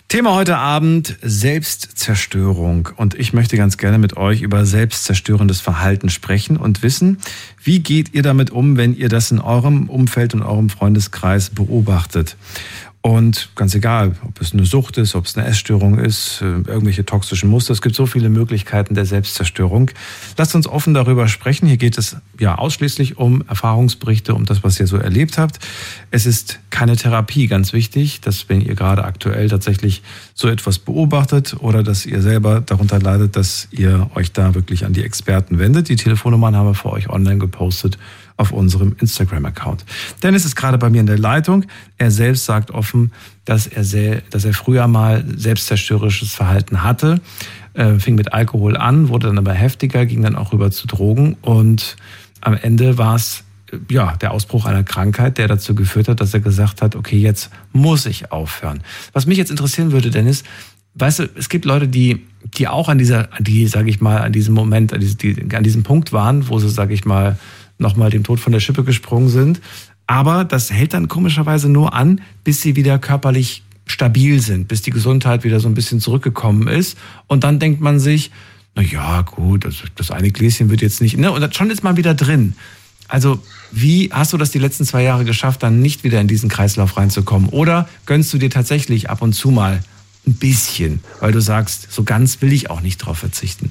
Thema heute Abend: Selbstzerstörung. Und ich möchte ganz gerne mit euch über selbstzerstörendes Verhalten sprechen und wissen, wie geht ihr damit um, wenn ihr das in eurem Umfeld und eurem Freundeskreis beobachtet? Und ganz egal, ob es eine Sucht ist, ob es eine Essstörung ist, irgendwelche toxischen Muster. Es gibt so viele Möglichkeiten der Selbstzerstörung. Lasst uns offen darüber sprechen. Hier geht es ja ausschließlich um Erfahrungsberichte, um das, was ihr so erlebt habt. Es ist keine Therapie, ganz wichtig, dass wenn ihr gerade aktuell tatsächlich so etwas beobachtet oder dass ihr selber darunter leidet, dass ihr euch da wirklich an die Experten wendet. Die Telefonnummern haben wir für euch online gepostet auf unserem Instagram-Account. Dennis ist gerade bei mir in der Leitung. Er selbst sagt offen, dass er früher mal selbstzerstörerisches Verhalten hatte. Fing mit Alkohol an, wurde dann aber heftiger, ging dann auch rüber zu Drogen. Und am Ende war es der Ausbruch einer Krankheit, der dazu geführt hat, dass er gesagt hat, okay, jetzt muss ich aufhören. Was mich jetzt interessieren würde, Dennis, weißt du, es gibt Leute, die auch an diesem Moment, an diesem Punkt waren, wo sie, sage ich mal, nochmal dem Tod von der Schippe gesprungen sind. Aber das hält dann komischerweise nur an, bis sie wieder körperlich stabil sind, bis die Gesundheit wieder so ein bisschen zurückgekommen ist. Und dann denkt man sich, na ja, gut, das eine Gläschen wird jetzt nicht, ne? Und schon ist man wieder drin. Also, wie hast du das die letzten 2 Jahre geschafft, dann nicht wieder in diesen Kreislauf reinzukommen? Oder gönnst du dir tatsächlich ab und zu mal ein bisschen, weil du sagst, so ganz will ich auch nicht drauf verzichten?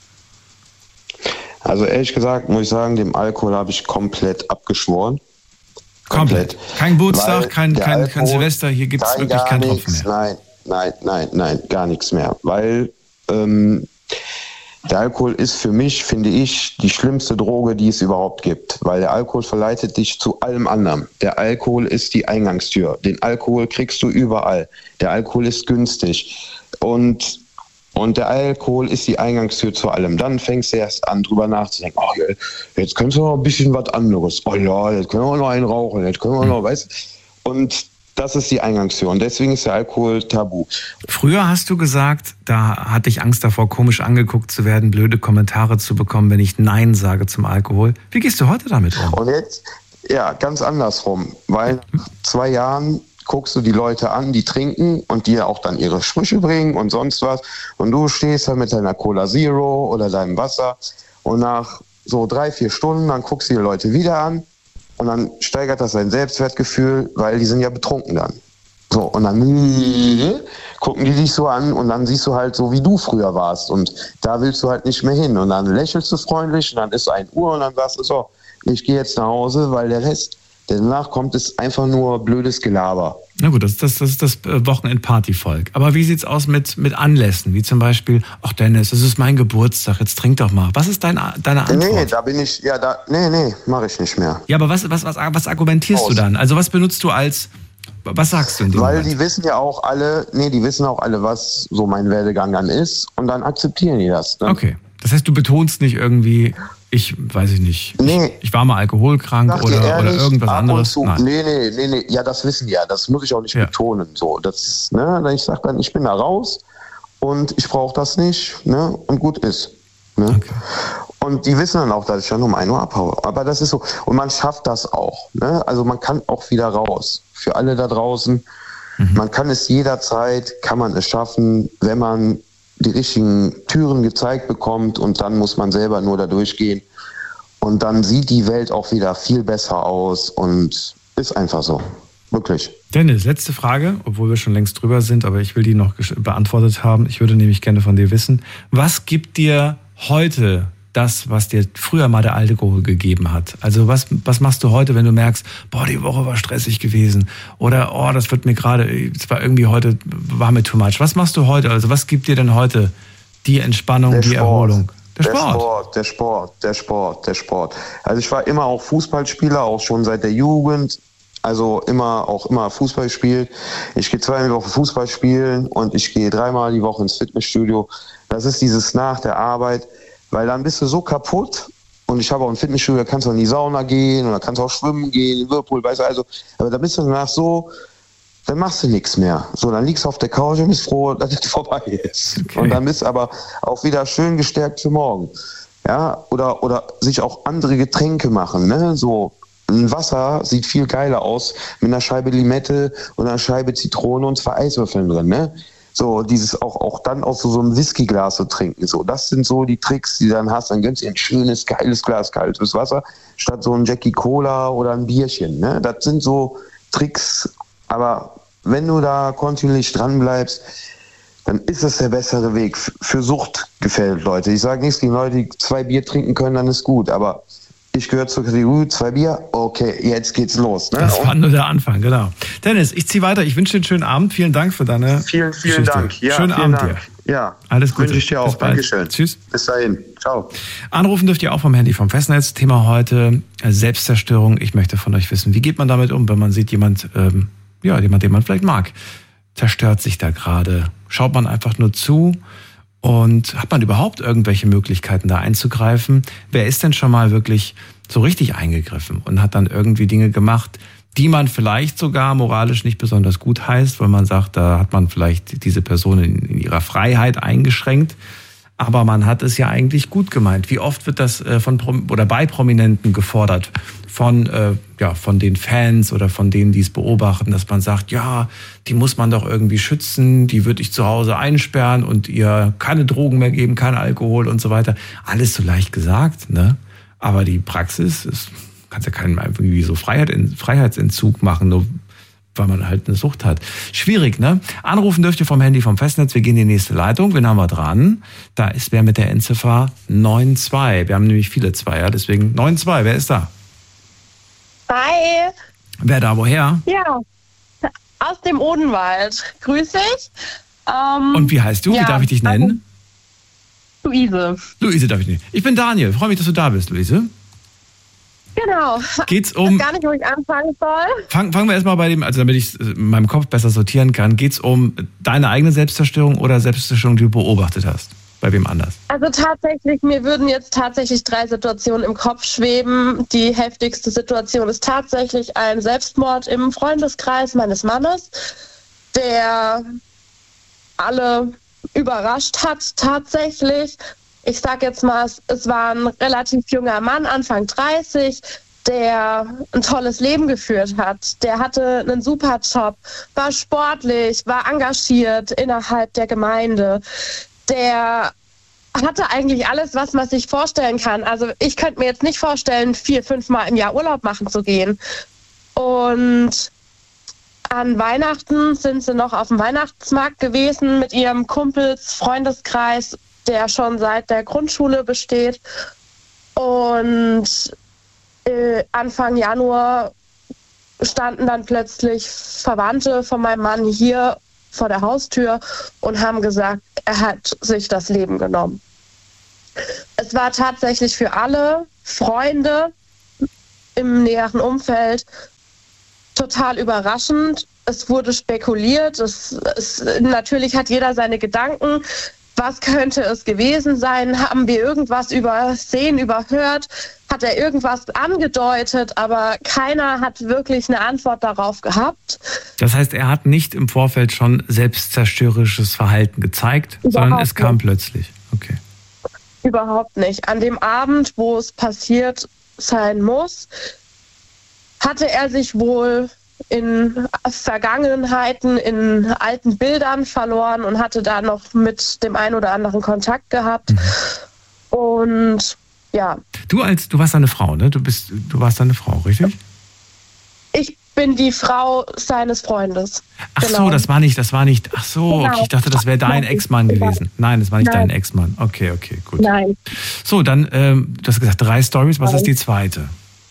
Also ehrlich gesagt muss ich sagen, dem Alkohol habe ich komplett abgeschworen. Komplett. Kein Geburtstag, kein Silvester, hier gibt es wirklich keinen Tropfen mehr. Nein, gar nichts mehr. Weil der Alkohol ist für mich, finde ich, die schlimmste Droge, die es überhaupt gibt. Weil der Alkohol verleitet dich zu allem anderen. Der Alkohol ist die Eingangstür. Den Alkohol kriegst du überall. Der Alkohol ist günstig. Und der Alkohol ist die Eingangstür zu allem. Dann fängst du erst an, drüber nachzudenken. Oh, jetzt könntest du noch ein bisschen was anderes. Oh ja, jetzt können wir noch einen rauchen. Jetzt können wir noch, weißt du. Und das ist die Eingangstür. Und deswegen ist der Alkohol tabu. Früher hast du gesagt, da hatte ich Angst davor, komisch angeguckt zu werden, blöde Kommentare zu bekommen, wenn ich Nein sage zum Alkohol. Wie gehst du heute damit um? Und jetzt, ja, ganz andersrum. Weil nach 2 Jahren guckst du die Leute an, die trinken und die auch dann ihre Sprüche bringen und sonst was. Und du stehst da mit deiner Cola Zero oder deinem Wasser und nach so 3-4 Stunden, dann guckst du die Leute wieder an und dann steigert das dein Selbstwertgefühl, weil die sind ja betrunken dann. So, und dann gucken die dich so an und dann siehst du halt so, wie du früher warst und da willst du halt nicht mehr hin. Und dann lächelst du freundlich und dann ist 1 Uhr und dann sagst du so, ich gehe jetzt nach Hause, weil der Rest, der danach kommt, ist einfach nur blödes Gelaber. Na gut, das ist das Wochenend-Partyvolk. Aber wie sieht's aus mit Anlässen? Wie zum Beispiel, ach Dennis, es ist mein Geburtstag, jetzt trink doch mal. Was ist deine Antwort? Nee, da bin ich, mache ich nicht mehr. Ja, aber was argumentierst du dann? Also was benutzt du was sagst du in dem Weil Moment? die wissen ja auch alle, was so mein Werdegang dann ist und dann akzeptieren die das. Ne? Okay, das heißt, du betonst nicht irgendwie, ich war mal alkoholkrank oder irgendwas anderes. Nein. Nee, ja, das wissen die ja, das muss ich auch nicht betonen. So, das, ne, ich sage dann, ich bin da raus und ich brauche das nicht, ne, und gut ist. Ne? Okay. Und die wissen dann auch, dass ich dann um 1 Uhr abhaue. Aber das ist so, und man schafft das auch. Ne? Also man kann auch wieder raus. Für alle da draußen, man kann es jederzeit, kann man es schaffen, wenn man die richtigen Türen gezeigt bekommt und dann muss man selber nur da durchgehen und dann sieht die Welt auch wieder viel besser aus und ist einfach so. Wirklich. Dennis, letzte Frage, obwohl wir schon längst drüber sind, aber ich will die noch beantwortet haben. Ich würde nämlich gerne von dir wissen, was gibt dir heute das, was dir früher mal der Alkohol gegeben hat? Also was machst du heute, wenn du merkst, boah, die Woche war stressig gewesen oder oh, das wird mir gerade, es war irgendwie heute, war mir too much. Was machst du heute? Also was gibt dir denn heute die Entspannung, die Erholung? Der Sport. Also ich war immer auch Fußballspieler, auch schon seit der Jugend. Also immer Fußball gespielt. Ich gehe 2-mal die Woche Fußball spielen und ich gehe 3-mal die Woche ins Fitnessstudio. Das ist dieses nach der Arbeit, weil dann bist du so kaputt. Und ich habe auch ein Fitnessstudio, da kannst du in die Sauna gehen oder kannst auch schwimmen gehen, in Whirlpool, weißt du, also. Aber da bist du danach so, dann machst du nichts mehr. So, dann liegst du auf der Couch und bist froh, dass es vorbei ist. Okay. Und dann bist du aber auch wieder schön gestärkt für morgen. Ja, oder sich auch andere Getränke machen, ne, so. Ein Wasser sieht viel geiler aus mit einer Scheibe Limette und einer Scheibe Zitrone und 2 Eiswürfeln drin, ne? So, dieses auch dann aus so einem Whiskyglas zu trinken. So, das sind so die Tricks, die du dann hast. Dann gönnst du dir ein schönes, geiles Glas kaltes Wasser, statt so ein Jackie Cola oder ein Bierchen. Ne? Das sind so Tricks. Aber wenn du da kontinuierlich dran bleibst, dann ist das der bessere Weg. Für Sucht gefällt Leute. Ich sage nichts gegen Leute, die 2 Bier trinken können, dann ist gut. Aber ich gehöre zur Kategorie 2 Bier, okay, jetzt geht's los. Ne? Das war nur der Anfang, genau. Dennis, ich ziehe weiter. Ich wünsche dir einen schönen Abend. Vielen Dank für deine Vielen Geschichte. Dank. Ja, schönen vielen Abend Dank. dir. Ja, alles Gute. Wünsche ich dir auch. Dankeschön. Tschüss. Bis dahin. Ciao. Anrufen dürft ihr auch vom Handy vom Festnetz. Thema heute Selbstzerstörung. Ich möchte von euch wissen, wie geht man damit um, wenn man sieht, jemand, den man vielleicht mag, zerstört sich da gerade. Schaut man einfach nur zu und hat man überhaupt irgendwelche Möglichkeiten da einzugreifen? Wer ist denn schon mal wirklich so richtig eingegriffen und hat dann irgendwie Dinge gemacht, die man vielleicht sogar moralisch nicht besonders gut heißt, weil man sagt, da hat man vielleicht diese Person in ihrer Freiheit eingeschränkt, aber man hat es ja eigentlich gut gemeint. Wie oft wird das bei Prominenten gefordert von den Fans oder von denen, die es beobachten, dass man sagt, ja, die muss man doch irgendwie schützen, die würde ich zu Hause einsperren und ihr keine Drogen mehr geben, kein Alkohol und so weiter. Alles so leicht gesagt, ne? Aber die Praxis ist, kannst ja keinen irgendwie so Freiheitsentzug machen, nur weil man halt eine Sucht hat. Schwierig, ne? Anrufen dürft ihr vom Handy vom Festnetz. Wir gehen in die nächste Leitung. Wen haben wir dran? Da ist wer mit der Endziffer 92. Wir haben nämlich viele Zweier, deswegen 92. Wer ist da? Hi. Wer da, woher? Ja, aus dem Odenwald. Grüß dich. Und wie heißt du? Wie darf ich dich nennen? Luise. Luise darf ich nennen. Ich bin Daniel. Freue mich, dass du da bist, Luise. Genau. Geht's Ich weiß gar nicht, wo ich anfangen soll. Fangen wir erstmal bei dem, also damit ich es in meinem Kopf besser sortieren kann. Geht's um deine eigene Selbstzerstörung oder Selbstzerstörung, die du beobachtet hast? Bei wem anders? Also tatsächlich, mir würden jetzt tatsächlich 3 Situationen im Kopf schweben. Die heftigste Situation ist tatsächlich ein Selbstmord im Freundeskreis meines Mannes, der alle überrascht hat tatsächlich. Ich sag jetzt mal, es war ein relativ junger Mann, Anfang 30, der ein tolles Leben geführt hat. Der hatte einen super Job, war sportlich, war engagiert innerhalb der Gemeinde. Der hatte eigentlich alles, was man sich vorstellen kann. Also ich könnte mir jetzt nicht vorstellen, 4-5 Mal im Jahr Urlaub machen zu gehen. Und an Weihnachten sind sie noch auf dem Weihnachtsmarkt gewesen mit ihrem Freundeskreis, der schon seit der Grundschule besteht. Und Anfang Januar standen dann plötzlich Verwandte von meinem Mann hier vor der Haustür und haben gesagt, er hat sich das Leben genommen. Es war tatsächlich für alle Freunde im näheren Umfeld total überraschend. Es wurde spekuliert. Natürlich hat jeder seine Gedanken. Was könnte es gewesen sein? Haben wir irgendwas übersehen, überhört? Hat er irgendwas angedeutet? Aber keiner hat wirklich eine Antwort darauf gehabt. Das heißt, er hat nicht im Vorfeld schon selbstzerstörerisches Verhalten gezeigt, sondern es kam plötzlich. Okay. Überhaupt nicht. An dem Abend, wo es passiert sein muss, hatte er sich wohl in Vergangenheiten, in alten Bildern verloren und hatte da noch mit dem einen oder anderen Kontakt gehabt. Und ja. Du warst eine Frau, ne? Du warst eine Frau, richtig? Ich bin die Frau seines Freundes. Ach so, genau. das war nicht, ach so, genau. Okay, ich dachte, das wäre dein Ex-Mann gewesen. Nein, das war nicht dein Ex-Mann. Okay, gut. Nein. So, dann, du hast gesagt 3 Storys, was ist die zweite?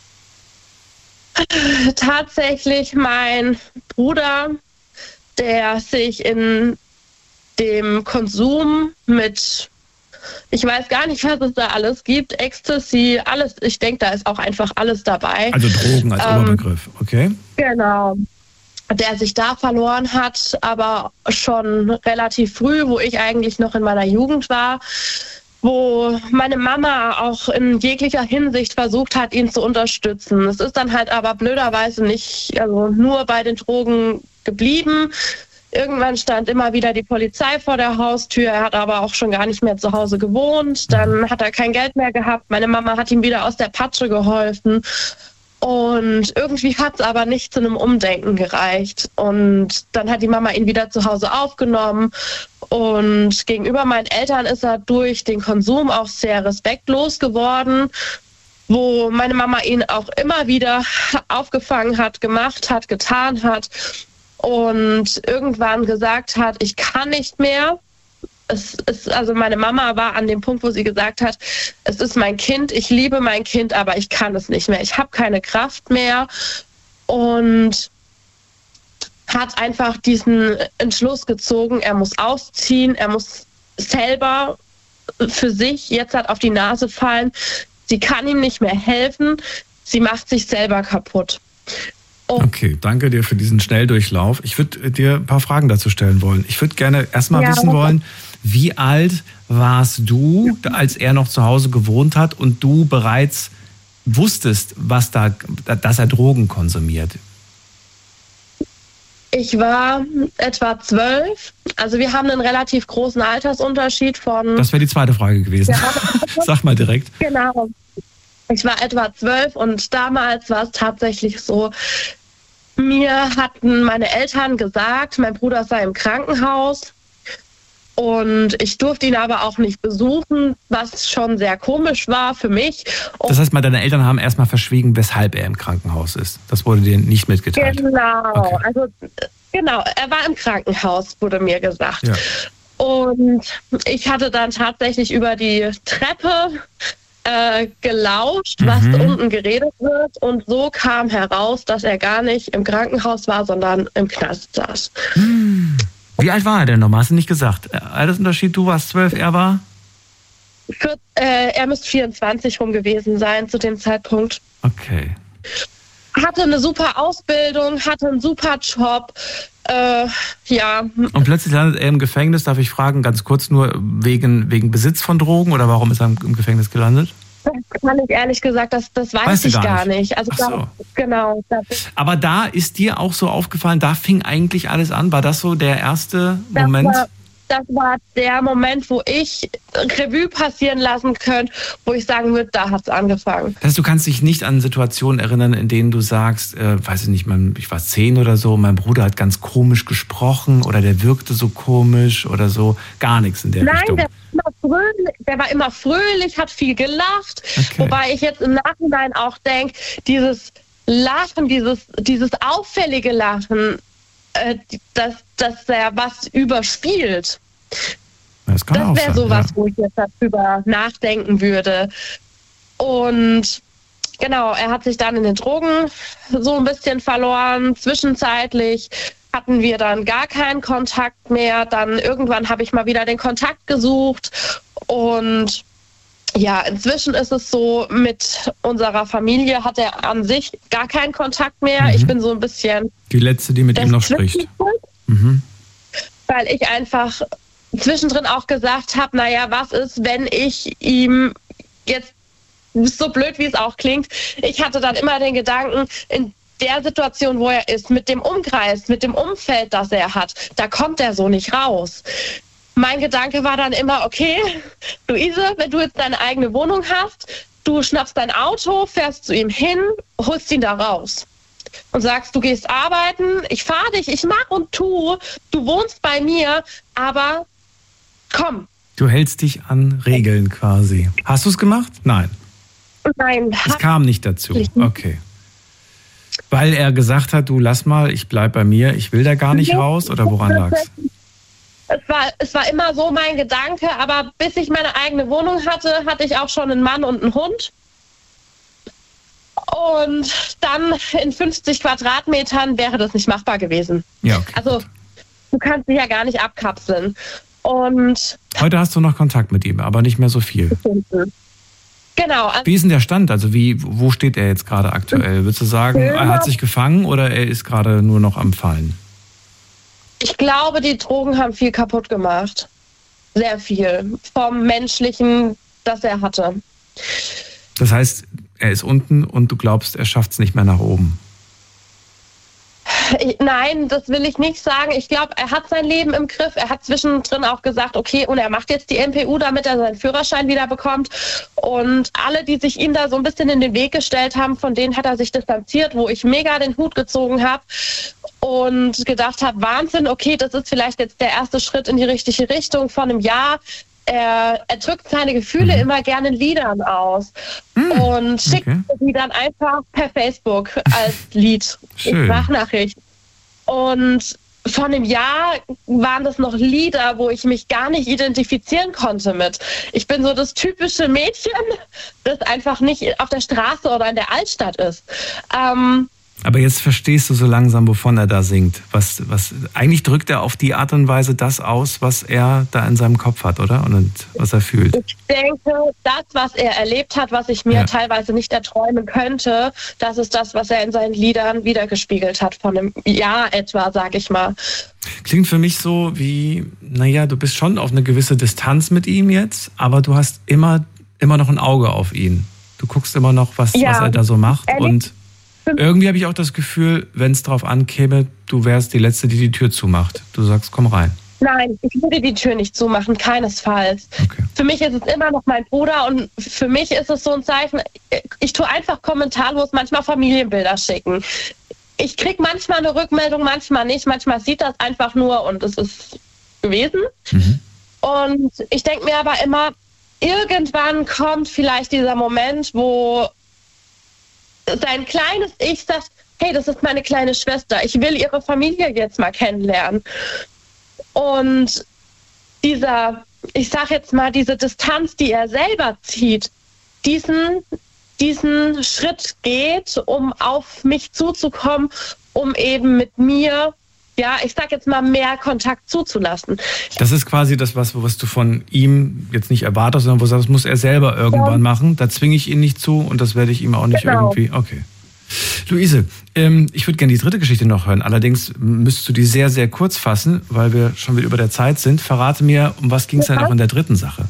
Tatsächlich mein Bruder, der sich in dem Konsum mit, ich weiß gar nicht, was es da alles gibt, Ecstasy, alles, ich denke, da ist auch einfach alles dabei. Also Drogen als Oberbegriff, okay? Genau. Der sich da verloren hat, aber schon relativ früh, wo ich eigentlich noch in meiner Jugend war, wo meine Mama auch in jeglicher Hinsicht versucht hat, ihn zu unterstützen. Es ist dann halt aber blöderweise nicht, also nur bei den Drogen geblieben. Irgendwann stand immer wieder die Polizei vor der Haustür. Er hat aber auch schon gar nicht mehr zu Hause gewohnt. Dann hat er kein Geld mehr gehabt. Meine Mama hat ihm wieder aus der Patsche geholfen. Und irgendwie hat es aber nicht zu einem Umdenken gereicht. Und dann hat die Mama ihn wieder zu Hause aufgenommen. Und gegenüber meinen Eltern ist er durch den Konsum auch sehr respektlos geworden, wo meine Mama ihn auch immer wieder aufgefangen hat, gemacht hat, getan hat und irgendwann gesagt hat, ich kann nicht mehr. Also meine Mama war an dem Punkt, wo sie gesagt hat, es ist mein Kind, ich liebe mein Kind, aber ich kann es nicht mehr. Ich habe keine Kraft mehr und hat einfach diesen Entschluss gezogen, er muss ausziehen, er muss selber für sich jetzt halt auf die Nase fallen. Sie kann ihm nicht mehr helfen, sie macht sich selber kaputt. Okay, danke dir für diesen Schnelldurchlauf. Ich würde dir ein paar Fragen dazu stellen wollen. Ich würde gerne erstmal wissen wollen, wie alt warst du, als er noch zu Hause gewohnt hat und du bereits wusstest, dass er Drogen konsumiert? Ich war etwa 12. Also wir haben einen relativ großen Altersunterschied von... Das wäre die zweite Frage gewesen. Ja. Sag mal direkt. Genau. Ich war etwa 12 und damals war es tatsächlich so, mir hatten meine Eltern gesagt, mein Bruder sei im Krankenhaus und ich durfte ihn aber auch nicht besuchen, was schon sehr komisch war für mich. Und das heißt mal, deine Eltern haben erstmal verschwiegen, weshalb er im Krankenhaus ist. Das wurde dir nicht mitgeteilt. Genau, okay. Also genau, er war im Krankenhaus, wurde mir gesagt. Ja. Und ich hatte dann tatsächlich über die Treppe gelauscht, was unten geredet wird. Und so kam heraus, dass er gar nicht im Krankenhaus war, sondern im Knast saß. Wie alt war er denn nochmal? Hast du nicht gesagt? Altersunterschied, du warst 12, er war? Er müsste 24 rum gewesen sein zu dem Zeitpunkt. Okay. Hatte eine super Ausbildung, hatte einen super Job. Ja. Und plötzlich landet er im Gefängnis, darf ich fragen, ganz kurz nur, wegen Besitz von Drogen oder warum ist er im Gefängnis gelandet? Das kann ich ehrlich gesagt, das weiß ich gar nicht. Also so. Genau. Aber da ist dir auch so aufgefallen, da fing eigentlich alles an. War das so der erste Moment? Das war der Moment, wo ich Revue passieren lassen könnte, wo ich sagen würde, da hat es angefangen. Das heißt, du kannst dich nicht an Situationen erinnern, in denen du sagst, weiß ich nicht, ich war 10 oder so, mein Bruder hat ganz komisch gesprochen oder der wirkte so komisch oder so. Gar nichts in der Richtung. Nein, der war immer fröhlich, hat viel gelacht. Okay. Wobei ich jetzt im Nachhinein auch denke, dieses Lachen, dieses auffällige Lachen, dass er was überspielt. Das wäre sowas, wo ich jetzt darüber nachdenken würde. Und genau, er hat sich dann in den Drogen so ein bisschen verloren. Zwischenzeitlich hatten wir dann gar keinen Kontakt mehr. Dann irgendwann habe ich mal wieder den Kontakt gesucht. Und ja, inzwischen ist es so, mit unserer Familie hat er an sich gar keinen Kontakt mehr. Ich bin so ein bisschen... Die Letzte, die mit ihm noch spricht. Weil ich einfach zwischendrin auch gesagt habe, naja, was ist, wenn ich ihm jetzt, so blöd wie es auch klingt, ich hatte dann immer den Gedanken, in der Situation, wo er ist, mit dem Umkreis, mit dem Umfeld, das er hat, da kommt er so nicht raus. Mein Gedanke war dann immer, okay, Luise, wenn du jetzt deine eigene Wohnung hast, du schnappst dein Auto, fährst zu ihm hin, holst ihn da raus und sagst, du gehst arbeiten, ich fahre dich, ich mach und tu, du wohnst bei mir, aber komm. Du hältst dich an Regeln quasi. Hast du es gemacht? Nein. Nein. Es kam nicht dazu. Okay. Weil er gesagt hat, du lass mal, ich bleib bei mir, ich will da gar nicht raus, oder woran lag's? Es war immer so mein Gedanke, aber bis ich meine eigene Wohnung hatte, hatte ich auch schon einen Mann und einen Hund. Und dann in 50 Quadratmetern wäre das nicht machbar gewesen. Ja, okay. Also du kannst dich ja gar nicht abkapseln. Und heute hast du noch Kontakt mit ihm, aber nicht mehr so viel. Genau. Wie ist denn der Stand? Also wo steht er jetzt gerade aktuell? Würdest du sagen, er hat sich gefangen oder er ist gerade nur noch am Fallen? Ich glaube, die Drogen haben viel kaputt gemacht. Sehr viel. Vom Menschlichen, das er hatte. Das heißt, er ist unten und du glaubst, er schafft es nicht mehr nach oben. Nein, das will ich nicht sagen. Ich glaube, er hat sein Leben im Griff. Er hat zwischendrin auch gesagt, okay, und er macht jetzt die MPU, damit er seinen Führerschein wieder bekommt. Und alle, die sich ihm da so ein bisschen in den Weg gestellt haben, von denen hat er sich distanziert, wo ich mega den Hut gezogen habe und gedacht habe, Wahnsinn, okay, das ist vielleicht jetzt der erste Schritt in die richtige Richtung. Vor einem Jahr, er drückt seine Gefühle immer gerne in Liedern aus und schickt sie dann einfach per Facebook als Lied, Sprachnachricht. Und vor einem Jahr waren das noch Lieder, wo ich mich gar nicht identifizieren konnte mit. Ich bin so das typische Mädchen, das einfach nicht auf der Straße oder in der Altstadt ist. Aber jetzt verstehst du so langsam, wovon er da singt. Was eigentlich drückt er auf die Art und Weise das aus, was er da in seinem Kopf hat, oder? Und was er fühlt. Ich denke, das, was er erlebt hat, was ich mir teilweise nicht erträumen könnte, das ist das, was er in seinen Liedern wiedergespiegelt hat, von einem Jahr etwa, sag ich mal. Klingt für mich so wie, du bist schon auf eine gewisse Distanz mit ihm jetzt, aber du hast immer noch ein Auge auf ihn. Du guckst immer noch, was er da so macht und irgendwie habe ich auch das Gefühl, wenn es drauf ankäme, du wärst die Letzte, die Tür zumacht. Du sagst, komm rein. Nein, ich würde die Tür nicht zumachen, keinesfalls. Okay. Für mich ist es immer noch mein Bruder und für mich ist es so ein Zeichen, ich tue einfach kommentarlos manchmal Familienbilder schicken. Ich kriege manchmal eine Rückmeldung, manchmal nicht. Manchmal sieht das einfach nur und es ist gewesen. Und ich denke mir aber immer, irgendwann kommt vielleicht dieser Moment, wo sein kleines Ich sagt, hey, das ist meine kleine Schwester, ich will ihre Familie jetzt mal kennenlernen. Und ich sag jetzt mal, diese Distanz, die er selber zieht, diesen Schritt geht, um auf mich zuzukommen, um eben mit mir, ich sag jetzt mal, mehr Kontakt zuzulassen. Das ist quasi das, was du von ihm jetzt nicht erwartest, sondern wo du sagst, das muss er selber irgendwann machen. Da zwinge ich ihn nicht zu und das werde ich ihm auch nicht irgendwie... Okay. Luise, ich würde gerne die dritte Geschichte noch hören. Allerdings müsstest du die sehr, sehr kurz fassen, weil wir schon wieder über der Zeit sind. Verrate mir, um was ging es denn auch in der dritten Sache?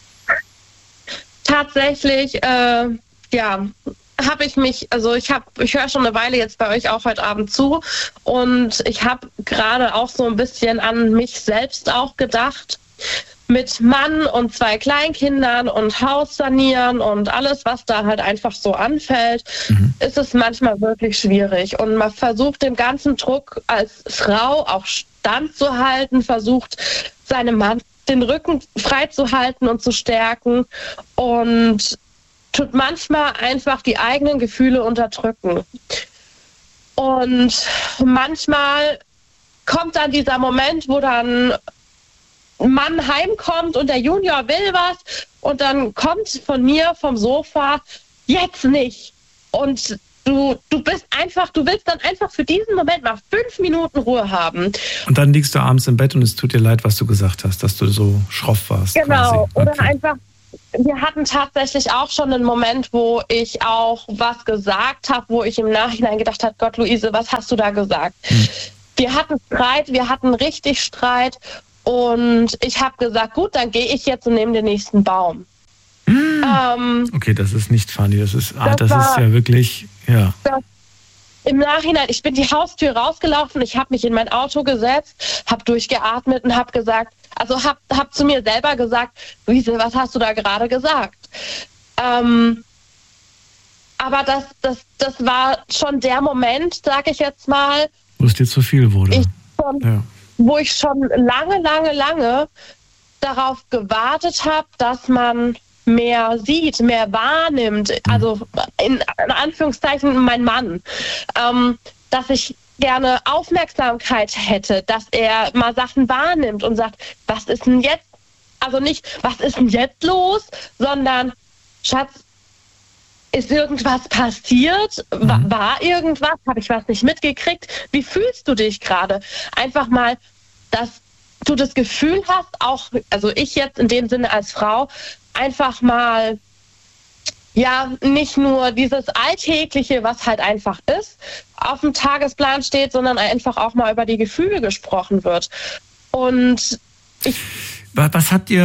Tatsächlich, habe ich mich, ich höre schon eine Weile jetzt bei euch auch heute Abend zu und ich habe gerade auch so ein bisschen an mich selbst auch gedacht. Mit Mann und 2 Kleinkindern und Haus sanieren und alles, was da halt einfach so anfällt, ist es manchmal wirklich schwierig. Und man versucht dem ganzen Druck als Frau auch standzuhalten, versucht seinem Mann den Rücken frei zu halten und zu stärken und tut manchmal einfach die eigenen Gefühle unterdrücken. Und manchmal kommt dann dieser Moment, wo dann ein Mann heimkommt und der Junior will was und dann kommt von mir vom Sofa, jetzt nicht. Und du willst dann einfach für diesen Moment mal 5 Minuten Ruhe haben. Und dann liegst du abends im Bett und es tut dir leid, was du gesagt hast, dass du so schroff warst. Genau, quasi. Okay. Oder einfach, wir hatten tatsächlich auch schon einen Moment, wo ich auch was gesagt habe, wo ich im Nachhinein gedacht habe, Gott, Luise, was hast du da gesagt? Wir hatten Streit, wir hatten richtig Streit und ich habe gesagt, gut, dann gehe ich jetzt und nehme den nächsten Baum. Okay, das ist nicht funny, das ist ja wirklich, Im Nachhinein, ich bin die Haustür rausgelaufen, ich habe mich in mein Auto gesetzt, habe durchgeatmet und habe gesagt, hab zu mir selber gesagt, Luise, was hast du da gerade gesagt? Aber das war schon der Moment, sag ich jetzt mal, wo es dir zu viel wurde. Wo ich schon lange darauf gewartet habe, dass man mehr sieht, mehr wahrnimmt, also in Anführungszeichen mein Mann, dass ich gerne Aufmerksamkeit hätte, dass er mal Sachen wahrnimmt und sagt, was ist denn jetzt, also nicht, was ist denn jetzt los, sondern, Schatz, ist irgendwas passiert? War irgendwas? Habe ich was nicht mitgekriegt? Wie fühlst du dich gerade? Einfach mal, dass du das Gefühl hast, auch, also ich jetzt in dem Sinne als Frau, einfach mal, nicht nur dieses Alltägliche, was halt einfach ist, auf dem Tagesplan steht, sondern einfach auch mal über die Gefühle gesprochen wird. Und was habt ihr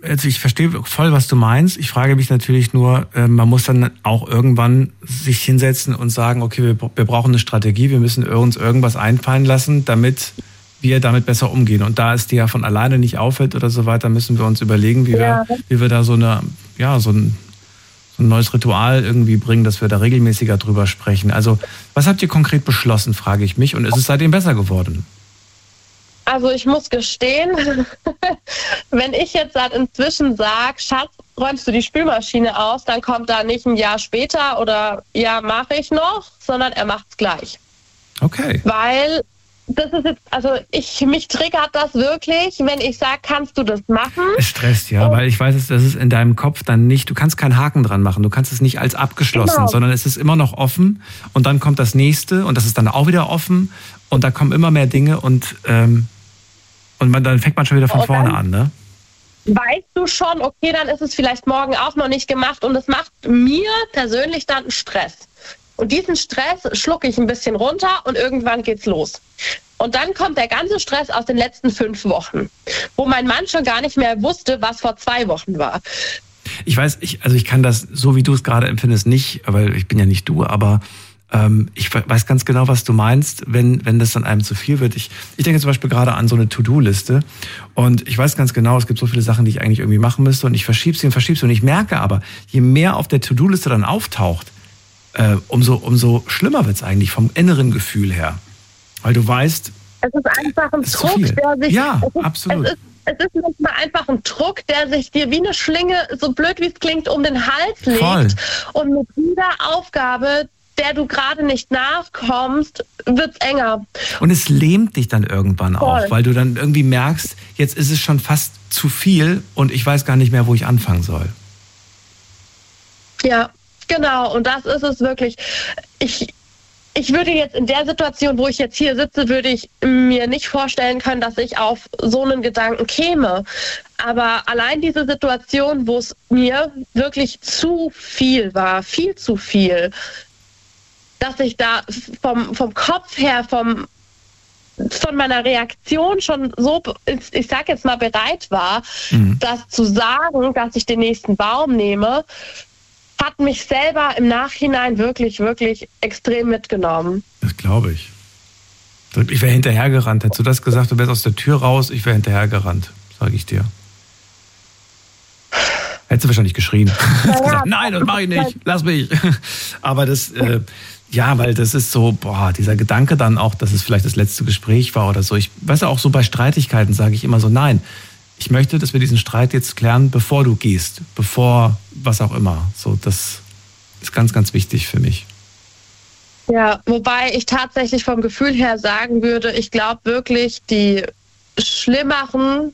also ich verstehe voll, was du meinst. Ich frage mich natürlich nur, man muss dann auch irgendwann sich hinsetzen und sagen, okay, wir brauchen eine Strategie, wir müssen uns irgendwas einfallen lassen, damit wir damit besser umgehen. Und da es dir ja von alleine nicht auffällt oder so weiter, müssen wir uns überlegen, wie wir da so ein neues Ritual irgendwie bringen, dass wir da regelmäßiger drüber sprechen. Also, was habt ihr konkret beschlossen, frage ich mich. Und ist es seitdem besser geworden? Also ich muss gestehen, wenn ich jetzt inzwischen sage, Schatz, räumst du die Spülmaschine aus, dann kommt da nicht ein Jahr später oder ja, mache ich noch, sondern er macht es gleich. Okay. Weil das ist jetzt, also mich triggert das wirklich, wenn ich sage, kannst du das machen? Es stresst, ja, weil ich weiß, das ist in deinem Kopf dann nicht, du kannst keinen Haken dran machen, du kannst es nicht als abgeschlossen, sondern es ist immer noch offen und dann kommt das nächste und das ist dann auch wieder offen und da kommen immer mehr Dinge und dann fängt man schon wieder von vorne an, ne? Weißt du schon, okay, dann ist es vielleicht morgen auch noch nicht gemacht und es macht mir persönlich dann einen Stress. Und diesen Stress schlucke ich ein bisschen runter und irgendwann geht's los. Und dann kommt der ganze Stress aus den letzten 5 Wochen, wo mein Mann schon gar nicht mehr wusste, was vor 2 Wochen war. Ich weiß, ich kann das, so wie du es gerade empfindest, nicht, weil ich bin ja nicht du, aber ich weiß ganz genau, was du meinst, wenn das dann einem zu viel wird. Ich denke zum Beispiel gerade an so eine To-Do-Liste und ich weiß ganz genau, es gibt so viele Sachen, die ich eigentlich irgendwie machen müsste und ich verschiebe sie und ich merke aber, je mehr auf der To-Do-Liste dann auftaucht, umso schlimmer wird es eigentlich vom inneren Gefühl her. Weil du weißt, es ist einfach ein Druck, der sich... Ja, absolut. Es ist manchmal einfach ein Druck, der sich dir wie eine Schlinge, so blöd wie es klingt, um den Hals legt. Voll. Und mit jeder Aufgabe, der du gerade nicht nachkommst, wird's enger. Und es lähmt dich dann irgendwann auch, weil du dann irgendwie merkst, jetzt ist es schon fast zu viel und ich weiß gar nicht mehr, wo ich anfangen soll. Ja, genau. Und das ist es wirklich. Ich würde jetzt in der Situation, wo ich jetzt hier sitze, würde ich mir nicht vorstellen können, dass ich auf so einen Gedanken käme. Aber allein diese Situation, wo es mir wirklich zu viel war, viel zu viel, dass ich da vom Kopf her, von meiner Reaktion schon so, ich sag jetzt mal, bereit war, das zu sagen, dass ich den nächsten Baum nehme, hat mich selber im Nachhinein wirklich, wirklich extrem mitgenommen. Das glaube ich. Ich wäre hinterhergerannt. Hättest du das gesagt, du wärst aus der Tür raus, ich wäre hinterhergerannt, sage ich dir. Hättest du wahrscheinlich geschrien. Hättest gesagt, nein, das mache ich nicht, lass mich. Aber das, weil das ist so, dieser Gedanke dann auch, dass es vielleicht das letzte Gespräch war oder so. Ich weiß auch so bei Streitigkeiten sage ich immer so, nein, ich möchte, dass wir diesen Streit jetzt klären, bevor du gehst, bevor was auch immer. So, das ist ganz, ganz wichtig für mich. Ja, wobei ich tatsächlich vom Gefühl her sagen würde, ich glaube wirklich, die schlimmeren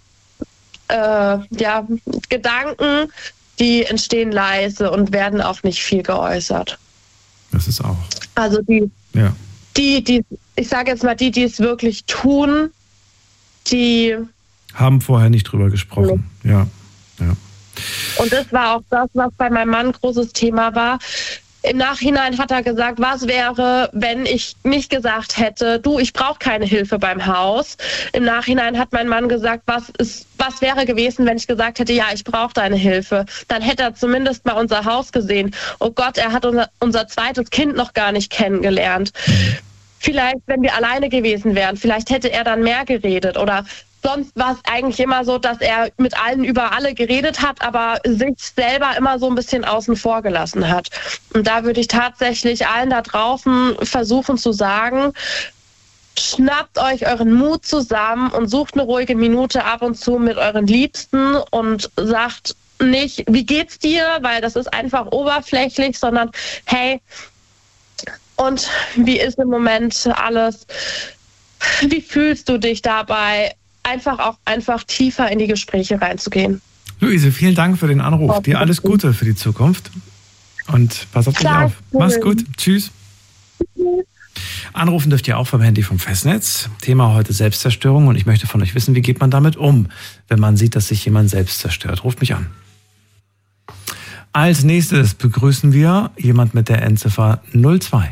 Gedanken, die entstehen leise und werden auch nicht viel geäußert. Das ist auch. Also die ich sage jetzt mal, die es wirklich tun, die haben vorher nicht drüber gesprochen. Ja. Und das war auch das, was bei meinem Mann ein großes Thema war. Im Nachhinein hat er gesagt, was wäre, wenn ich nicht gesagt hätte, du, ich brauche keine Hilfe beim Haus. Im Nachhinein hat mein Mann gesagt, was wäre gewesen, wenn ich gesagt hätte, ja, ich brauche deine Hilfe. Dann hätte er zumindest mal unser Haus gesehen. Oh Gott, er hat unser zweites Kind noch gar nicht kennengelernt. Vielleicht, wenn wir alleine gewesen wären, vielleicht hätte er dann mehr geredet oder sonst war es eigentlich immer so, dass er mit allen über alle geredet hat, aber sich selber immer so ein bisschen außen vor gelassen hat. Und da würde ich tatsächlich allen da draußen versuchen zu sagen, schnappt euch euren Mut zusammen und sucht eine ruhige Minute ab und zu mit euren Liebsten und sagt nicht, wie geht's dir, weil das ist einfach oberflächlich, sondern hey, und wie ist im Moment alles? Wie fühlst du dich dabei? Einfach tiefer in die Gespräche reinzugehen. Luise, vielen Dank für den Anruf. Dir alles Gute für die Zukunft. Und pass auf dich auf. Mach's gut. Tschüss. Anrufen dürft ihr auch vom Handy vom Festnetz. Thema heute Selbstzerstörung. Und ich möchte von euch wissen, wie geht man damit um, wenn man sieht, dass sich jemand selbst zerstört. Ruft mich an. Als nächstes begrüßen wir jemand mit der Endziffer 02.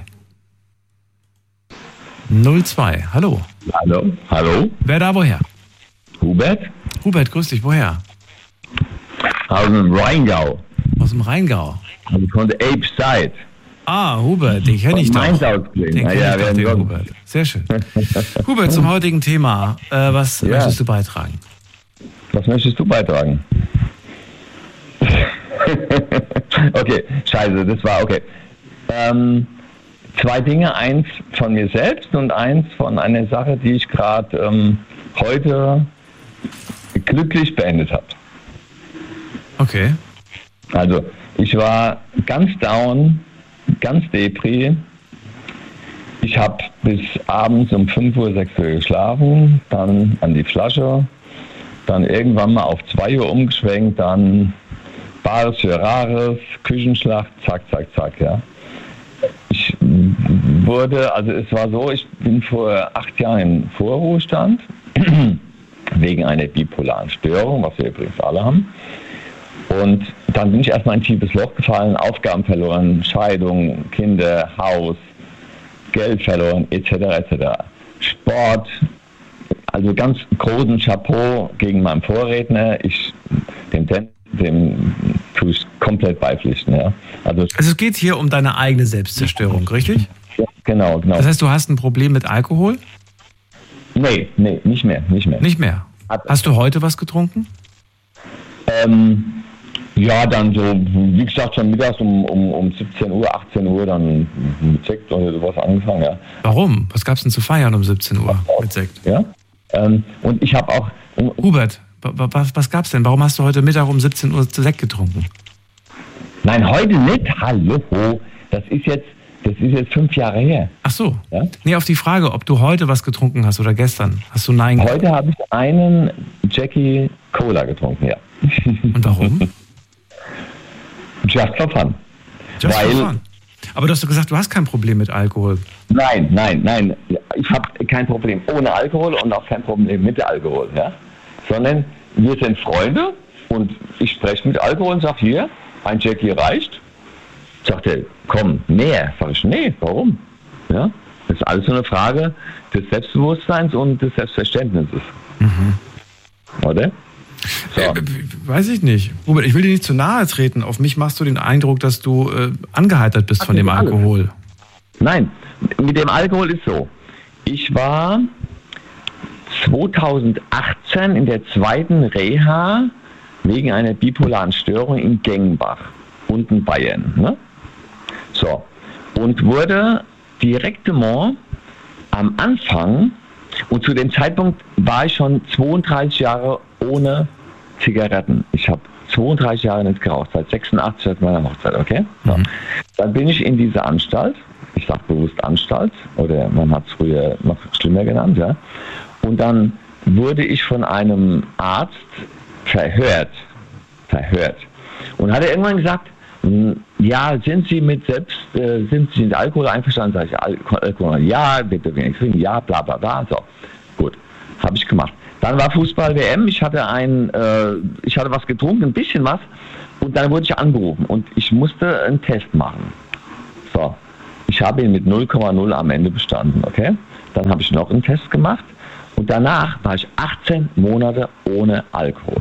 02, hallo. Hallo. Wer da woher? Hubert? Hubert, grüß dich, woher? Aus dem Rheingau. Aus dem Rheingau. Also von der Ape Side. Ah, Hubert, den kenne ich doch. Den Hubert. Sehr schön. Hubert, zum heutigen Thema. Was möchtest du beitragen? Was möchtest du beitragen? Okay, scheiße, das war okay. Zwei Dinge, eins von mir selbst und eins von einer Sache, die ich gerade heute glücklich beendet habe. Okay. Also, ich war ganz down, ganz depri. Ich habe bis abends um 5 Uhr, 6 Uhr geschlafen, dann an die Flasche, dann irgendwann mal auf 2 Uhr umgeschwenkt, dann Bares für Rares, Küchenschlacht, zack, zack, zack, ja. Ich war so, ich bin vor 8 Jahren im Vorruhestand, wegen einer bipolaren Störung, was wir übrigens alle haben. Und dann bin ich erstmal in ein tiefes Loch gefallen, Aufgaben verloren, Scheidung, Kinder, Haus, Geld verloren, etc., etc. Sport, also ganz großen Chapeau gegen meinen Vorredner. Dem tue ich komplett beipflichten. Ja. Also es geht hier um deine eigene Selbstzerstörung, richtig? Ja, genau. Das heißt, du hast ein Problem mit Alkohol? Nee, nicht mehr. Nicht mehr? Hast du heute was getrunken? Ja, dann so, wie gesagt, schon mittags um 17 Uhr, 18 Uhr dann mit Sekt oder sowas angefangen, ja. Warum? Was gab's denn zu feiern um 17 Uhr mit Sekt? Ja, und ich habe auch... Hubert, was gab's denn? Warum hast du heute Mittag um 17 Uhr Sekt getrunken? Nein, heute nicht. Hallo, das ist jetzt 5 Jahre her. Ach so. Ja? Nee, auf die Frage, ob du heute was getrunken hast oder gestern. Hast du Nein gesagt? Heute habe ich einen Jackie Cola getrunken, ja. Und warum? Just for fun. Just for fun. Aber du hast doch gesagt, du hast kein Problem mit Alkohol. Nein. Ich habe kein Problem ohne Alkohol und auch kein Problem mit Alkohol, ja. Sondern wir sind Freunde und ich spreche mit Alkohol und sage, hier, ein Jackie reicht. Sagt er, komm, mehr. Sag ich, nee, warum? Ja, das ist alles so eine Frage des Selbstbewusstseins und des Selbstverständnisses. Oder? So. Weiß ich nicht. Hubert, ich will dir nicht zu nahe treten. Auf mich machst du den Eindruck, dass du angeheitert bist von dem Alkohol. Nein, mit dem Alkohol ist so. Ich war 2018 in der 2. Reha wegen einer bipolaren Störung in Gengenbach, unten Bayern. Ne? So. Und wurde direktement am Anfang, und zu dem Zeitpunkt war ich schon 32 Jahre ohne Zigaretten. Ich habe 32 Jahre nicht geraucht, seit 86 seit meiner Hochzeit, okay? So. Dann bin ich in diese Anstalt, ich sage bewusst Anstalt, oder man hat es früher noch schlimmer genannt, ja. Und dann wurde ich von einem Arzt verhört. Und hat er irgendwann gesagt, ja, sind Sie mit Alkohol einverstanden? Sag ich, Alkohol, ja, bitte wenig trinken, ja, bla bla bla. So, gut, habe ich gemacht. Dann war Fußball-WM, ich hatte was getrunken, ein bisschen was, und dann wurde ich angerufen und ich musste einen Test machen. So, ich habe ihn mit 0,0 am Ende bestanden, okay? Dann habe ich noch einen Test gemacht und danach war ich 18 Monate ohne Alkohol.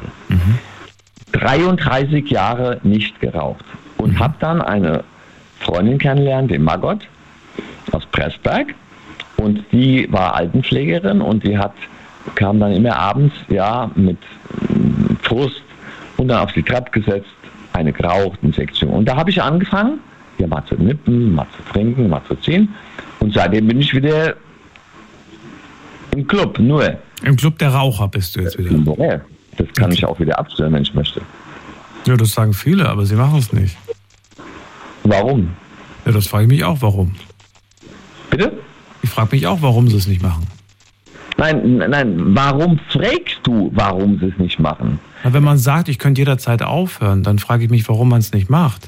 33 Jahre nicht geraucht. Und habe dann eine Freundin kennengelernt, den Margot aus Pressberg. Und die war Altenpflegerin und die kam dann immer abends, ja, mit Frust und dann auf die Treppe gesetzt, eine geraucht, eine Sektion. Und da habe ich angefangen, ja, mal zu nippen, mal zu trinken, mal zu ziehen. Und seitdem bin ich wieder im Club, nur. Im Club der Raucher bist du jetzt wieder. Ja, das kann ich auch wieder abstellen, wenn ich möchte. Ja, das sagen viele, aber sie machen es nicht. Warum? Ja, das frage ich mich auch, warum. Bitte? Ich frage mich auch, warum sie es nicht machen. Nein, warum fragst du, warum sie es nicht machen? Na, wenn man sagt, ich könnte jederzeit aufhören, dann frage ich mich, warum man es nicht macht.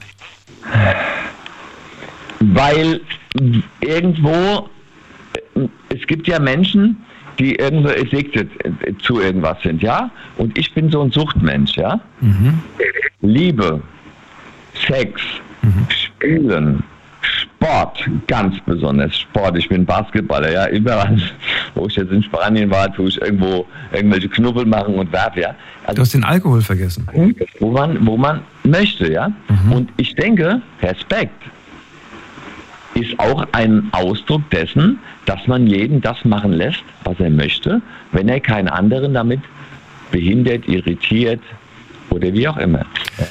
Weil irgendwo, es gibt ja Menschen, die irgendwo addicted zu irgendwas sind, ja? Und ich bin so ein Suchtmensch, ja? Liebe, Sex, Spielen, Sport, ganz besonders Sport. Ich bin Basketballer, ja, überall, wo ich jetzt in Spanien war, tue ich irgendwo irgendwelche Knubbel machen und werfe, ja. Also, du hast den Alkohol vergessen. Wo man möchte, ja. Und ich denke, Respekt ist auch ein Ausdruck dessen, dass man jeden das machen lässt, was er möchte, wenn er keinen anderen damit behindert, irritiert oder wie auch immer.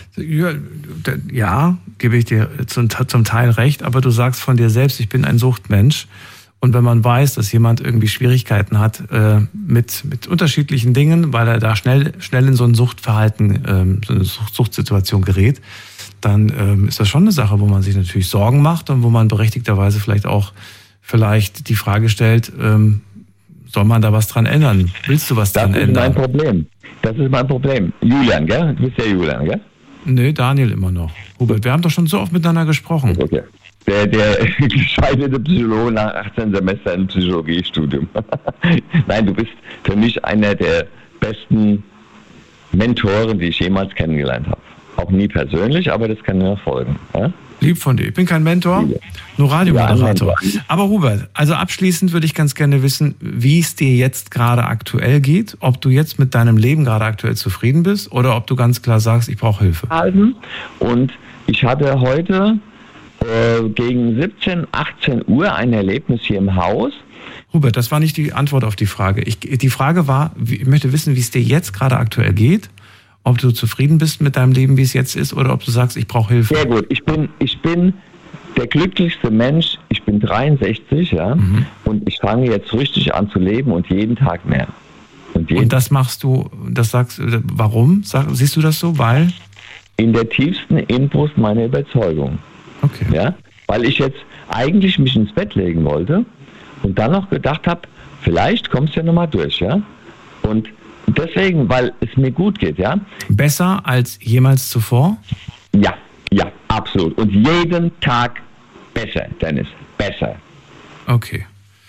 Ja, gebe ich dir zum Teil recht, aber du sagst von dir selbst, ich bin ein Suchtmensch. Und wenn man weiß, dass jemand irgendwie Schwierigkeiten hat mit unterschiedlichen Dingen, weil er da schnell in so ein Suchtverhalten, so eine Suchtsituation gerät, dann ist das schon eine Sache, wo man sich natürlich Sorgen macht und wo man berechtigterweise vielleicht die Frage stellt, soll man da was dran ändern? Willst du was dran ändern? Das ist mein Problem. Julian, gell? Du bist ja Julian, gell? Nee, Daniel immer noch. Hubert, wir haben doch schon so oft miteinander gesprochen. Okay. Der gescheiterte Psychologe nach 18 Semestern im Psychologiestudium. Nein, du bist für mich einer der besten Mentoren, die ich jemals kennengelernt habe. Auch nie persönlich, aber das kann mir folgen. Ja? Lieb von dir. Ich bin kein Mentor, nur Radiomoderator. Aber Hubert, also abschließend würde ich ganz gerne wissen, wie es dir jetzt gerade aktuell geht, ob du jetzt mit deinem Leben gerade aktuell zufrieden bist oder ob du ganz klar sagst, ich brauche Hilfe. Und ich hatte heute gegen 17, 18 Uhr ein Erlebnis hier im Haus. Hubert, das war nicht die Antwort auf die Frage. Die Frage war, ich möchte wissen, wie es dir jetzt gerade aktuell geht, ob du zufrieden bist mit deinem Leben, wie es jetzt ist, oder ob du sagst, ich brauche Hilfe. Sehr gut. Ich bin der glücklichste Mensch. Ich bin 63, ja, und ich fange jetzt richtig an zu leben und jeden Tag mehr. Und das machst du, warum? Siehst du das so? Weil? In der tiefsten Inbrust meiner Überzeugung. Okay. Ja, weil ich jetzt eigentlich mich ins Bett legen wollte und dann noch gedacht habe, vielleicht kommst du ja nochmal durch, ja. Und deswegen, weil es mir gut geht, ja. Besser als jemals zuvor? Ja, absolut. Und jeden Tag besser, Dennis, besser. Okay.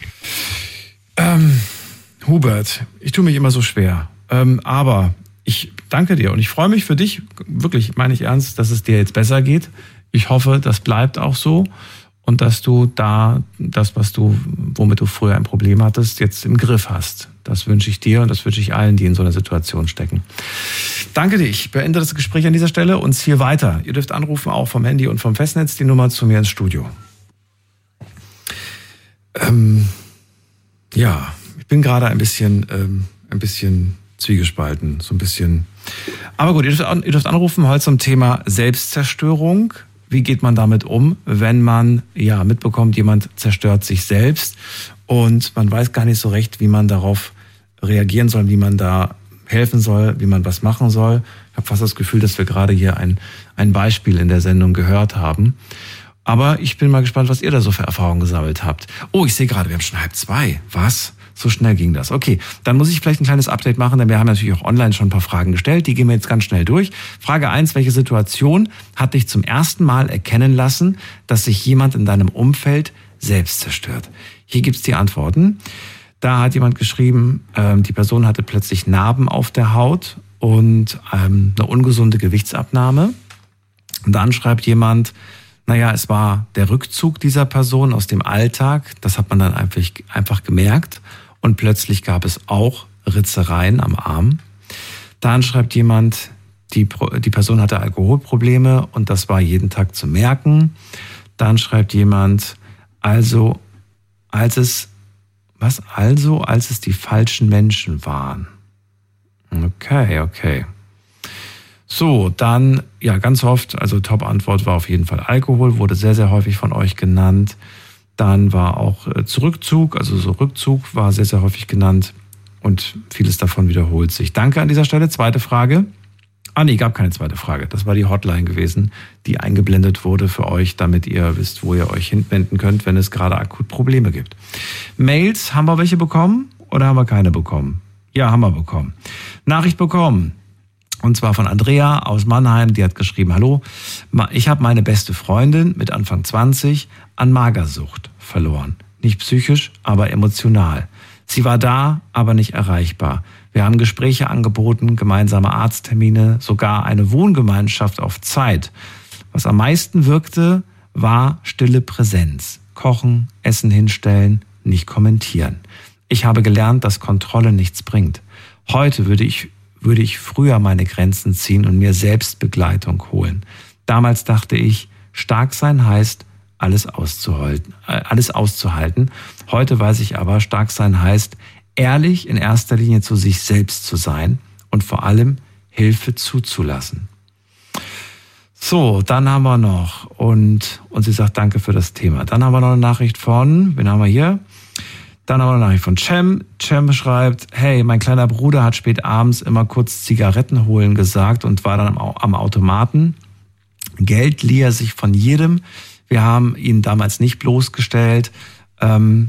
Hubert, ich tue mich immer so schwer. Aber ich danke dir und ich freue mich für dich, wirklich, meine ich ernst, dass es dir jetzt besser geht. Ich hoffe, das bleibt auch so und dass du da das, womit du früher ein Problem hattest, jetzt im Griff hast. Das wünsche ich dir und das wünsche ich allen, die in so einer Situation stecken. Danke dir. Ich beende das Gespräch an dieser Stelle und ziehe weiter. Ihr dürft anrufen, auch vom Handy und vom Festnetz, die Nummer zu mir ins Studio. Ja, ich bin gerade ein bisschen zwiegespalten, so ein bisschen. Aber gut, ihr dürft anrufen heute zum Thema Selbstzerstörung. Wie geht man damit um, wenn man mitbekommt, jemand zerstört sich selbst und man weiß gar nicht so recht, wie man darauf reagieren soll, wie man da helfen soll, wie man was machen soll. Ich habe fast das Gefühl, dass wir gerade hier ein Beispiel in der Sendung gehört haben. Aber ich bin mal gespannt, was ihr da so für Erfahrungen gesammelt habt. Oh, ich sehe gerade, wir haben schon 1:30. Was? So schnell ging das. Okay, dann muss ich vielleicht ein kleines Update machen, denn wir haben natürlich auch online schon ein paar Fragen gestellt. Die gehen wir jetzt ganz schnell durch. Frage 1, welche Situation hat dich zum ersten Mal erkennen lassen, dass sich jemand in deinem Umfeld selbst zerstört? Hier gibt's die Antworten. Da hat jemand geschrieben, die Person hatte plötzlich Narben auf der Haut und eine ungesunde Gewichtsabnahme. Und dann schreibt jemand, es war der Rückzug dieser Person aus dem Alltag. Das hat man dann einfach gemerkt. Und plötzlich gab es auch Ritzereien am Arm. Dann schreibt jemand, die Person hatte Alkoholprobleme und das war jeden Tag zu merken. Dann schreibt jemand, als es die falschen Menschen waren. Okay. So, dann, ganz oft, also Top-Antwort war auf jeden Fall Alkohol, wurde sehr, sehr häufig von euch genannt. Dann war auch Rückzug war sehr, sehr häufig genannt und vieles davon wiederholt sich. Danke an dieser Stelle. Zweite Frage. Gab keine zweite Frage. Das war die Hotline gewesen, die eingeblendet wurde für euch, damit ihr wisst, wo ihr euch hinwenden könnt, wenn es gerade akut Probleme gibt. Mails, haben wir welche bekommen oder haben wir keine bekommen? Ja, haben wir bekommen. Nachricht bekommen. Und zwar von Andrea aus Mannheim, die hat geschrieben, hallo, ich habe meine beste Freundin mit Anfang 20 an Magersucht verloren. Nicht psychisch, aber emotional. Sie war da, aber nicht erreichbar. Wir haben Gespräche angeboten, gemeinsame Arzttermine, sogar eine Wohngemeinschaft auf Zeit. Was am meisten wirkte, war stille Präsenz. Kochen, Essen hinstellen, nicht kommentieren. Ich habe gelernt, dass Kontrolle nichts bringt. Heute würde ich früher meine Grenzen ziehen und mir Selbstbegleitung holen. Damals dachte ich, stark sein heißt, alles auszuhalten. Heute weiß ich aber, stark sein heißt, ehrlich in erster Linie zu sich selbst zu sein und vor allem Hilfe zuzulassen. So, dann haben wir noch, und sie sagt, danke für das Thema. Dann haben wir noch eine Nachricht von, wen haben wir hier? Dann haben wir eine Nachricht von Cem. Cem schreibt, hey, mein kleiner Bruder hat spät abends immer kurz Zigaretten holen gesagt und war dann am Automaten. Geld lieh er sich von jedem. Wir haben ihn damals nicht bloßgestellt. Ja, und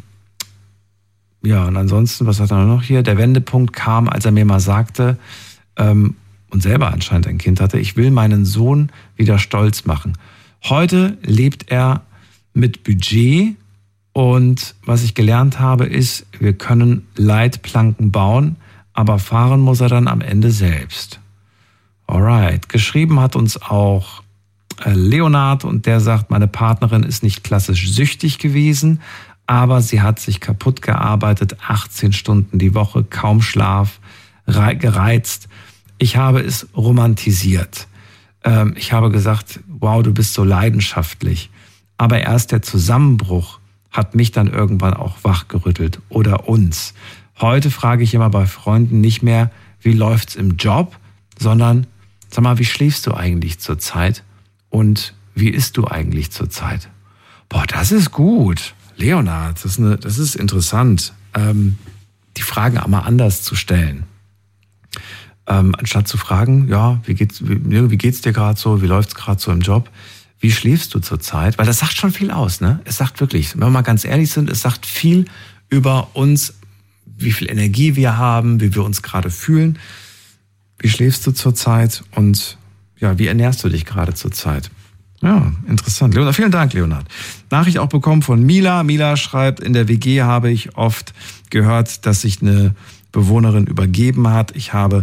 ansonsten, was hat er noch hier? Der Wendepunkt kam, als er mir mal sagte, und selber anscheinend ein Kind hatte, ich will meinen Sohn wieder stolz machen. Heute lebt er mit Budget. Und was ich gelernt habe, ist, wir können Leitplanken bauen, aber fahren muss er dann am Ende selbst. Alright. Geschrieben hat uns auch Leonard und der sagt, meine Partnerin ist nicht klassisch süchtig gewesen, aber sie hat sich kaputt gearbeitet, 18 Stunden die Woche, kaum Schlaf, gereizt. Ich habe es romantisiert. Ich habe gesagt, wow, du bist so leidenschaftlich. Aber erst der Zusammenbruch hat mich dann irgendwann auch wachgerüttelt oder uns. Heute frage ich immer bei Freunden nicht mehr, wie läuft's im Job, sondern, sag mal, wie schläfst du eigentlich zurzeit und wie isst du eigentlich zurzeit? Boah, das ist gut. Leonard, das ist interessant, die Fragen einmal anders zu stellen. Anstatt zu fragen, ja, wie geht's dir gerade so, wie läuft's gerade so im Job? Wie schläfst du zurzeit? Weil das sagt schon viel aus, ne? Es sagt wirklich, wenn wir mal ganz ehrlich sind, es sagt viel über uns, wie viel Energie wir haben, wie wir uns gerade fühlen. Wie schläfst du zurzeit und ja, wie ernährst du dich gerade zurzeit? Ja, interessant. Leonard, vielen Dank, Leonard. Nachricht auch bekommen von Mila. Mila schreibt, in der WG habe ich oft gehört, dass sich eine Bewohnerin übergeben hat. Ich habe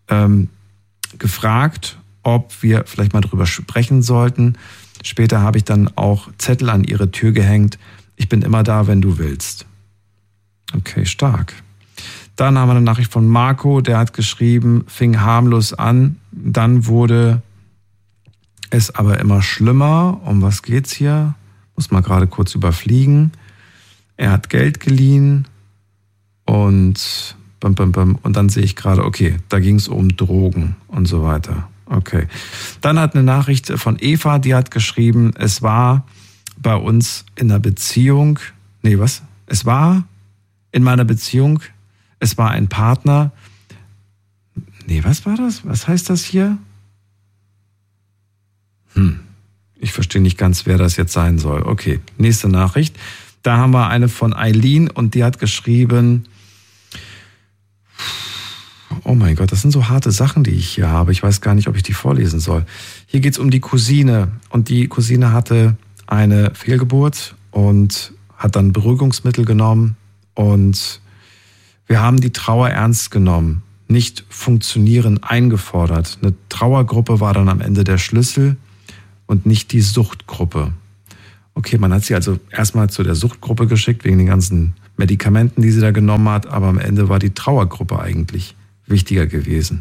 gefragt, ob wir vielleicht mal drüber sprechen sollten. Später habe ich dann auch Zettel an ihre Tür gehängt. Ich bin immer da, wenn du willst. Okay, stark. Dann haben wir eine Nachricht von Marco, der hat geschrieben, fing harmlos an, dann wurde es aber immer schlimmer. Um was geht's hier? Muss mal gerade kurz überfliegen. Er hat Geld geliehen und dann sehe ich gerade, okay, da ging es um Drogen und so weiter. Okay. Dann hat eine Nachricht von Eva, die hat geschrieben, es war bei uns in der Beziehung, es war in meiner Beziehung, es war ein Partner, was war das? Was heißt das hier? Ich verstehe nicht ganz, wer das jetzt sein soll. Okay, nächste Nachricht. Da haben wir eine von Eileen und die hat geschrieben, oh mein Gott, das sind so harte Sachen, die ich hier habe. Ich weiß gar nicht, ob ich die vorlesen soll. Hier geht es um die Cousine. Und die Cousine hatte eine Fehlgeburt und hat dann Beruhigungsmittel genommen. Und wir haben die Trauer ernst genommen. Nicht funktionieren eingefordert. Eine Trauergruppe war dann am Ende der Schlüssel und nicht die Suchtgruppe. Okay, man hat sie also erstmal zu der Suchtgruppe geschickt, wegen den ganzen Medikamenten, die sie da genommen hat. Aber am Ende war die Trauergruppe eigentlich wichtiger gewesen.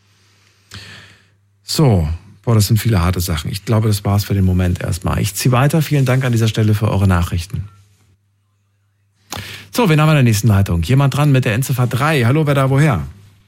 So, das sind viele harte Sachen. Ich glaube, das war's für den Moment erstmal. Ich ziehe weiter. Vielen Dank an dieser Stelle für eure Nachrichten. So, wen haben wir in der nächsten Leitung? Jemand dran mit der Endziffer 3. Hallo, wer da, woher?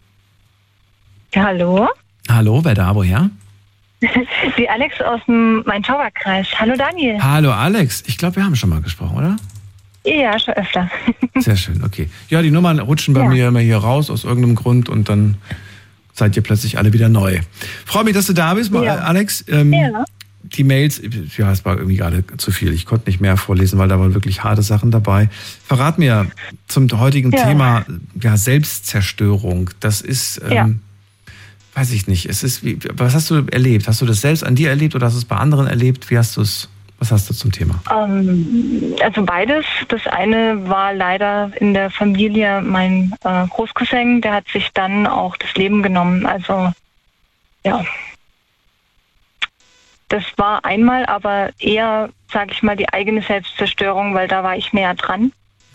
Hallo? Hallo, wer da, woher? Die Alex aus dem Main-Tauber-Kreis. Hallo, Daniel. Hallo, Alex. Ich glaube, wir haben schon mal gesprochen, oder? Ja, schon öfter. Sehr schön, okay. Ja, die Nummern rutschen bei mir immer hier raus aus irgendeinem Grund und dann seid ihr plötzlich alle wieder neu. Freue mich, dass du da bist, Alex. Die Mails, es war irgendwie gerade zu viel. Ich konnte nicht mehr vorlesen, weil da waren wirklich harte Sachen dabei. Verrat mir zum heutigen Thema Selbstzerstörung. Das ist, weiß ich nicht. Was hast du erlebt? Hast du das selbst an dir erlebt oder hast du es bei anderen erlebt? Was hast du zum Thema? Also beides. Das eine war leider in der Familie mein Großcousin, der hat sich dann auch das Leben genommen. Also ja, das war einmal, aber eher sage ich mal, die eigene Selbstzerstörung, weil da war ich näher dran.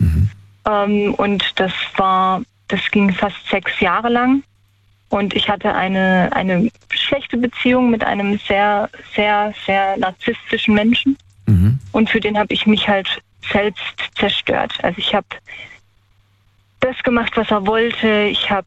Und das ging fast 6 Jahre lang. Und ich hatte eine schlechte Beziehung mit einem sehr, sehr, sehr narzisstischen Menschen. Und für den habe ich mich halt selbst zerstört. Also ich habe das gemacht, was er wollte. Ich habe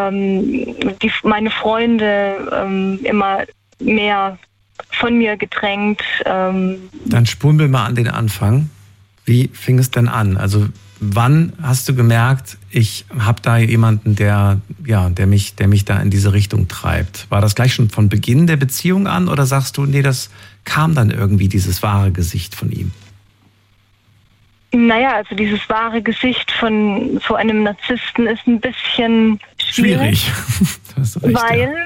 meine Freunde immer mehr von mir gedrängt. Dann spulen wir mal an den Anfang. Wie fing es denn an? Also wann hast du gemerkt, ich habe da jemanden, der mich da in diese Richtung treibt? War das gleich schon von Beginn der Beziehung an oder sagst du, nee, das kam dann irgendwie, dieses wahre Gesicht von ihm? Naja, also dieses wahre Gesicht von so einem Narzissten ist ein bisschen schwierig. Du hast recht, weil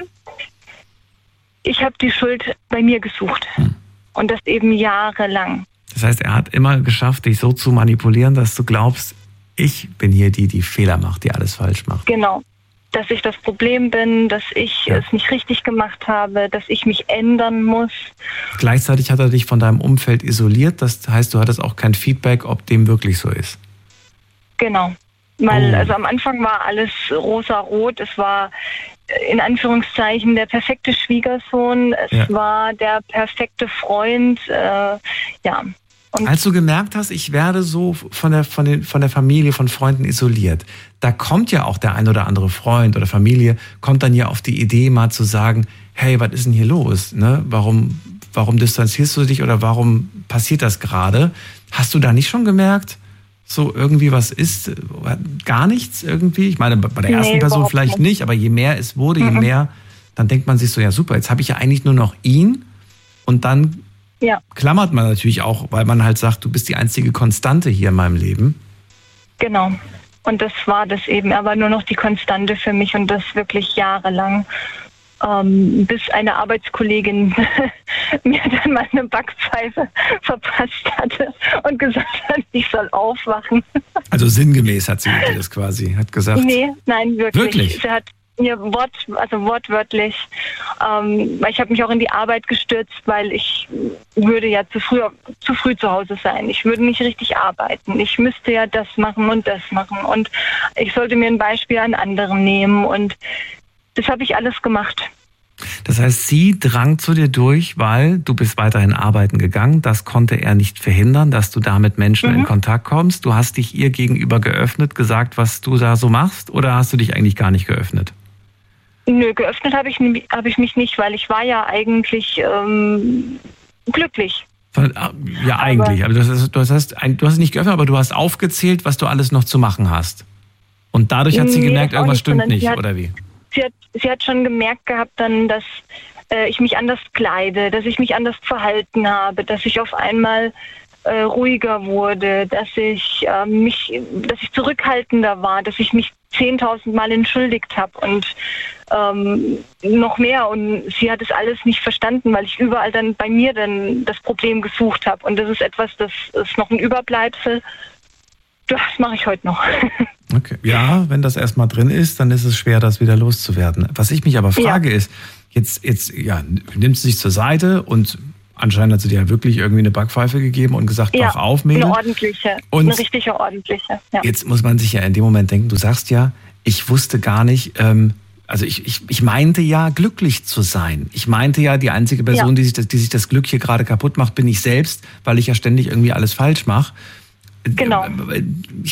ich habe die Schuld bei mir gesucht. Und das eben jahrelang. Das heißt, er hat immer geschafft, dich so zu manipulieren, dass du glaubst, ich bin hier die Fehler macht, die alles falsch macht. Genau. Dass ich das Problem bin, dass ich es nicht richtig gemacht habe, dass ich mich ändern muss. Gleichzeitig hat er dich von deinem Umfeld isoliert. Das heißt, du hattest auch kein Feedback, ob dem wirklich so ist. Genau. Weil also am Anfang war alles rosa-rot. Es war in Anführungszeichen der perfekte Schwiegersohn. Es war der perfekte Freund. Und als du gemerkt hast, ich werde so von der Familie, von Freunden isoliert, da kommt ja auch der ein oder andere Freund oder Familie, kommt dann ja auf die Idee mal zu sagen, hey, was ist denn hier los? Ne? Warum distanzierst du dich oder warum passiert das gerade? Hast du da nicht schon gemerkt, so irgendwie was ist, gar nichts irgendwie? Ich meine, bei der ersten Person vielleicht nicht, aber je mehr es wurde, je mehr, dann denkt man sich so, ja super, jetzt habe ich ja eigentlich nur noch ihn und dann klammert man natürlich auch, weil man halt sagt, du bist die einzige Konstante hier in meinem Leben. Genau. Und das war das eben, aber nur noch die Konstante für mich und das wirklich jahrelang, bis eine Arbeitskollegin mir dann mal eine Backpfeife verpasst hatte und gesagt hat, ich soll aufwachen. Also sinngemäß hat sie das quasi, hat gesagt. Nee, nein, wirklich. Wirklich? Sie hat mir wortwörtlich, weil ich habe mich auch in die Arbeit gestürzt, weil ich würde ja zu früh zu Hause sein. Ich würde nicht richtig arbeiten. Ich müsste ja das machen und das machen und ich sollte mir ein Beispiel an anderen nehmen und das habe ich alles gemacht. Das heißt, sie drang zu dir durch, weil du bist weiterhin arbeiten gegangen. Das konnte er nicht verhindern, dass du da mit Menschen in Kontakt kommst. Du hast dich ihr gegenüber geöffnet, gesagt, was du da so machst, oder hast du dich eigentlich gar nicht geöffnet? Nö, geöffnet habe ich mich nicht, weil ich war ja eigentlich glücklich. Ja, eigentlich. Aber du hast nicht geöffnet, aber du hast aufgezählt, was du alles noch zu machen hast. Und dadurch hat sie gemerkt, irgendwas stimmt nicht, oder wie? Sie hat schon gemerkt gehabt dann, dass ich mich anders kleide, dass ich mich anders verhalten habe, dass ich auf einmal ruhiger wurde, dass ich zurückhaltender war, dass ich mich 10.000 Mal entschuldigt habe und noch mehr. Und sie hat es alles nicht verstanden, weil ich überall dann bei mir dann das Problem gesucht habe. Und das ist etwas, das ist noch ein Überbleibsel. Das mache ich heute noch. Okay. Ja, wenn das erstmal drin ist, dann ist es schwer, das wieder loszuwerden. Was ich mich aber frage ist, jetzt nimmst du dich zur Seite und anscheinend hat sie dir ja wirklich irgendwie eine Backpfeife gegeben und gesagt, wach auf, Mädel. Eine ordentliche, eine richtige ordentliche. Ja. Jetzt muss man sich ja in dem Moment denken, du sagst ja, ich wusste gar nicht, also ich meinte ja, glücklich zu sein. Ich meinte ja, die einzige Person, die sich das Glück hier gerade kaputt macht, bin ich selbst, weil ich ja ständig irgendwie alles falsch mache. Genau.